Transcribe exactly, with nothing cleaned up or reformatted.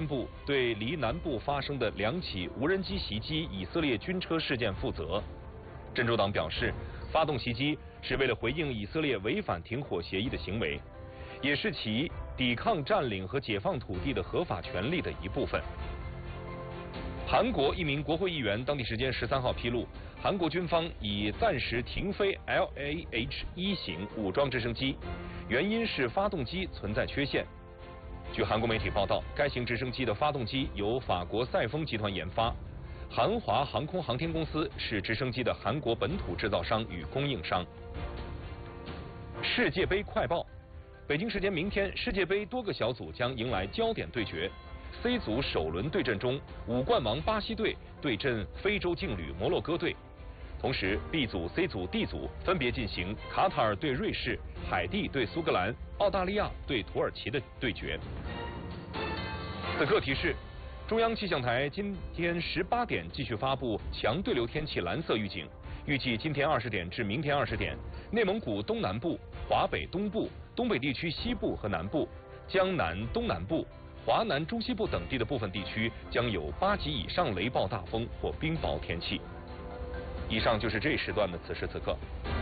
布对离南部发生的两起无人机袭击以色列军车事件负责。真主党表示，发动袭击是为了回应以色列违反停火协议的行为，也是其抵抗占领和解放土地的合法权利的一部分。韩国一名国会议员当地时间十三号披露，韩国军方已暂时停飞 L A H 一型武装直升机，原因是发动机存在缺陷。据韩国媒体报道，该型直升机的发动机由法国赛丰集团研发，韩华航空航天公司是直升机的韩国本土制造商与供应商。世界杯快报：北京时间明天，世界杯多个小组将迎来焦点对决。C 组首轮对阵中，五冠王巴西队对阵非洲劲旅摩洛哥队。同时 ，B 组、C 组、D 组分别进行卡塔尔对瑞士、海地对苏格兰、澳大利亚对土耳其的对决。此刻提示：中央气象台今天十八点继续发布强对流天气蓝色预警，预计今天二十点至明天二十点，内蒙古东南部、华北东部、东北地区西部和南部、江南东南部、华南中西部等地的部分地区将有八级以上雷暴大风或冰雹天气。以上就是这时段的此时此刻。